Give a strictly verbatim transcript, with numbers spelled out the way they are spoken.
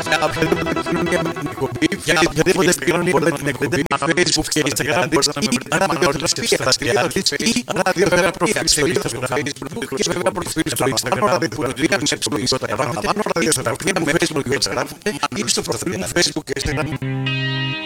οποιαδήποτε επικοινωνία με την εκπομπή, για οποιαδήποτε επικοινωνία με την εκπομπή, Facebook και Instagram, μπορείτε να με βρείτε ραδιοθεραπεία στα στοιχεία της ή ραδιοθεραπεία σελίδα στο Facebook και βέβαια προφίλ στο Instagram, ραδιοθεραπεία με Facebook, ραδιοθεραπεία με Facebook και Instagram ή στο προφίλ μου Facebook και Instagram.